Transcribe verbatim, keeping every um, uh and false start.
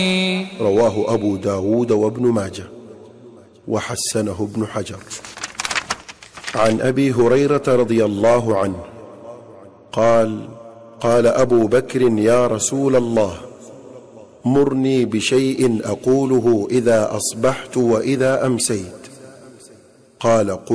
رواه أبو داود وابن ماجه وحسنه ابن حجر. عن أبي هريرة رضي الله عنه قال: قال أبو بكر: يا رسول الله، مرني بشيء أقوله إذا أصبحت وإذا أمسيت. قال: قل